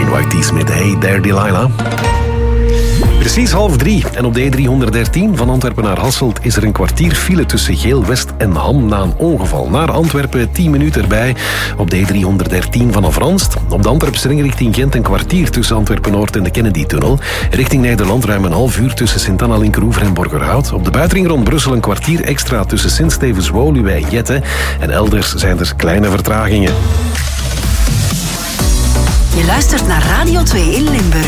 NYT's met Hey There Delilah. Precies 2:30 en op de E313 van Antwerpen naar Hasselt is er een kwartier file tussen Geel-West en Ham na een ongeval. Naar Antwerpen 10 minuten erbij op de E313 vanaf Ranst. Op de Antwerpse ring richting Gent een kwartier tussen Antwerpen-Noord en de Kennedy-tunnel. Richting Nederland ruim een half uur tussen Sint-Anna, Linkeroever en Borgerhout. Op de buitenring rond Brussel een kwartier extra tussen Sint-Stevens, Woluwe en Jette. En elders zijn er kleine vertragingen. Je luistert naar Radio 2 in Limburg.